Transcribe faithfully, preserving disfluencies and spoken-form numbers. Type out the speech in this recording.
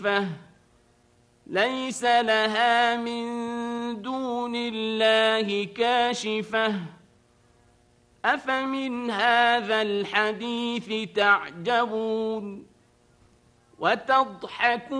ليس لها من دون الله كاشفة أفمن هذا الحديث تعجبون وتضحكون